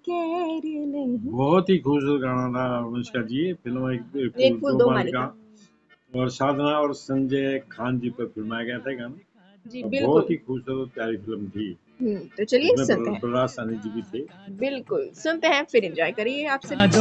खैर नहीं। बहुत ही खूबसूरत गाना था अनुष्का जी। फिल्म एक एक फूल फूल दो दो माली माली का, का। और साधना और संजय खान जी पर फिल्माया गया था गाना। जी और बहुत बिल्कुल। ही खूबसूरत प्यारी फिल्म थी। तो चलिए इसमें सुनते हैं। बलराज साहनी जी भी थे। बिल्कुल सुनते हैं, फिर एंजॉय करिए आप सभी।